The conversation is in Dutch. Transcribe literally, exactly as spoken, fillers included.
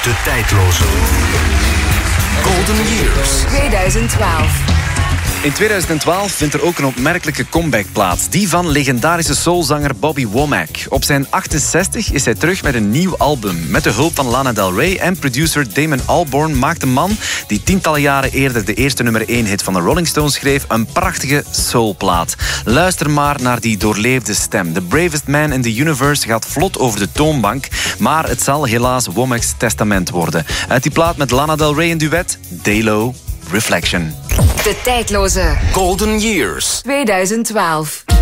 De tijdloze Golden Years tweeduizend twaalf. In tweeduizend twaalf vindt er ook een opmerkelijke comeback plaats. Die van legendarische soulzanger Bobby Womack. Op zijn achtenzestig is hij terug met een nieuw album. Met de hulp van Lana Del Rey en producer Damon Albarn maakt de man, die tientallen jaren eerder de eerste nummer één hit van de Rolling Stones schreef, een prachtige soulplaat. Luister maar naar die doorleefde stem. The bravest man in the universe gaat vlot over de toonbank, maar het zal helaas Womack's testament worden. Uit die plaat met Lana Del Rey in duet, Dalo, Reflection. De tijdloze Golden Years tweeduizend twaalf.